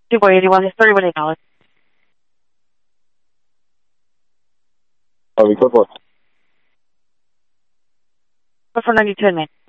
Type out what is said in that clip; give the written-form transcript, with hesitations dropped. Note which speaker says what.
Speaker 1: 281 is $31.
Speaker 2: Code 4.
Speaker 1: But for 92 in Maine.